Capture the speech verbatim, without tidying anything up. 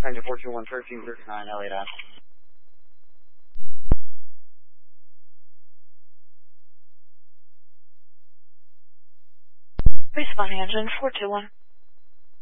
Engine four two one, thirteen thirty-nine, L A dash. Responding engine four two one.